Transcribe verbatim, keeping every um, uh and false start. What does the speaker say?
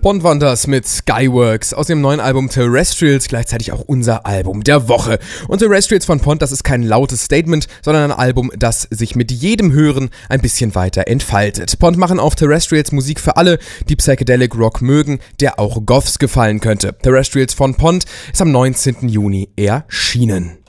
Pond waren das mit Skyworks aus dem neuen Album Terrestrials, gleichzeitig auch unser Album der Woche. Und Terrestrials von Pond, das ist kein lautes Statement, sondern ein Album, das sich mit jedem Hören ein bisschen weiter entfaltet. Pond machen auf Terrestrials Musik für alle, die Psychedelic Rock mögen, der auch Goths gefallen könnte. Terrestrials von Pond ist am neunzehnten Juni erschienen.